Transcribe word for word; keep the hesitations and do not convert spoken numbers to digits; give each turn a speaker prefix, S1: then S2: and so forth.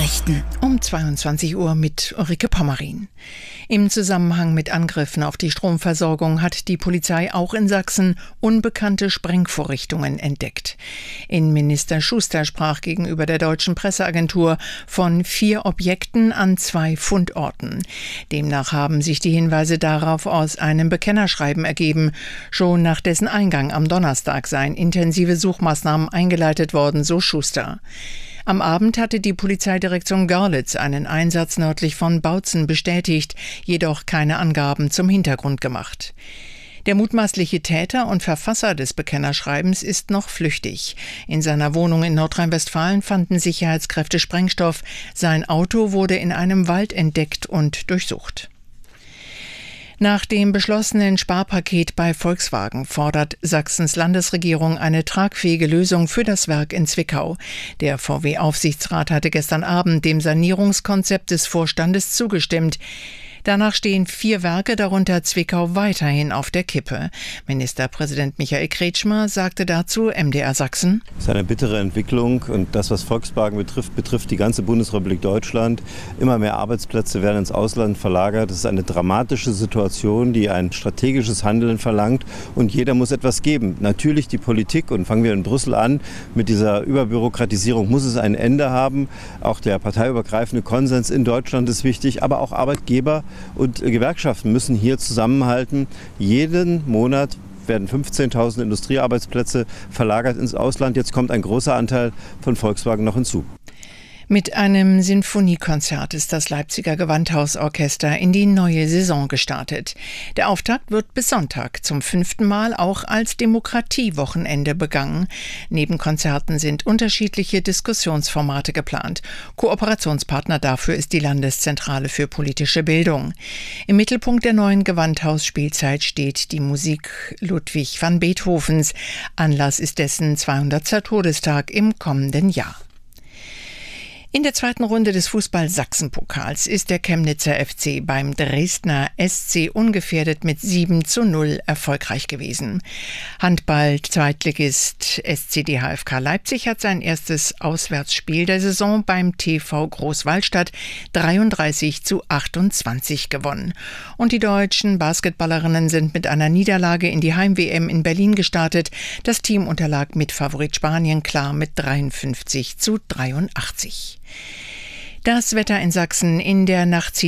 S1: Nachrichten um zweiundzwanzig Uhr mit Ulrike Pommerin. Im Zusammenhang mit Angriffen auf die Stromversorgung hat die Polizei auch in Sachsen unbekannte Sprengvorrichtungen entdeckt. Innenminister Schuster sprach gegenüber der deutschen Presseagentur von vier Objekten an zwei Fundorten. Demnach haben sich die Hinweise darauf aus einem Bekennerschreiben ergeben. Schon nach dessen Eingang am Donnerstag seien intensive Suchmaßnahmen eingeleitet worden, so Schuster. Am Abend hatte die Polizeidirektion Görlitz einen Einsatz nördlich von Bautzen bestätigt, jedoch keine Angaben zum Hintergrund gemacht. Der mutmaßliche Täter und Verfasser des Bekennerschreibens ist noch flüchtig. In seiner Wohnung in Nordrhein-Westfalen fanden Sicherheitskräfte Sprengstoff. Sein Auto wurde in einem Wald entdeckt und durchsucht. Nach dem beschlossenen Sparpaket bei Volkswagen fordert Sachsens Landesregierung eine tragfähige Lösung für das Werk in Zwickau. Der V W-Aufsichtsrat hatte gestern Abend dem Sanierungskonzept des Vorstandes zugestimmt. Danach stehen vier Werke, darunter Zwickau, weiterhin auf der Kippe. Ministerpräsident Michael Kretschmer sagte dazu M D R Sachsen:
S2: Es ist eine bittere Entwicklung und das, was Volkswagen betrifft, betrifft die ganze Bundesrepublik Deutschland. Immer mehr Arbeitsplätze werden ins Ausland verlagert. Das ist eine dramatische Situation, die ein strategisches Handeln verlangt und jeder muss etwas geben. Natürlich die Politik, und fangen wir in Brüssel an, mit dieser Überbürokratisierung muss es ein Ende haben. Auch der parteiübergreifende Konsens in Deutschland ist wichtig, aber auch Arbeitgeber und Gewerkschaften müssen hier zusammenhalten. Jeden Monat werden fünfzehntausend Industriearbeitsplätze verlagert ins Ausland. Jetzt kommt ein großer Anteil von Volkswagen noch hinzu.
S1: Mit einem Sinfoniekonzert ist das Leipziger Gewandhausorchester in die neue Saison gestartet. Der Auftakt wird bis Sonntag zum fünften Mal auch als Demokratiewochenende begangen. Neben Konzerten sind unterschiedliche Diskussionsformate geplant. Kooperationspartner dafür ist die Landeszentrale für politische Bildung. Im Mittelpunkt der neuen Gewandhausspielzeit steht die Musik Ludwig van Beethovens. Anlass ist dessen zweihundertster Todestag im kommenden Jahr. In der zweiten Runde des Fußball-Sachsen-Pokals ist der Chemnitzer F C beim Dresdner S C ungefährdet mit sieben zu null erfolgreich gewesen. Handball-Zweitligist S C D H F K Leipzig hat sein erstes Auswärtsspiel der Saison beim T V Großwallstadt dreiunddreißig zu achtundzwanzig gewonnen. Und die deutschen Basketballerinnen sind mit einer Niederlage in die Heim-W M in Berlin gestartet. Das Team unterlag Mitfavorit Spanien klar mit dreiundfünfzig zu dreiundachtzig. Das Wetter in Sachsen: in der Nacht zieht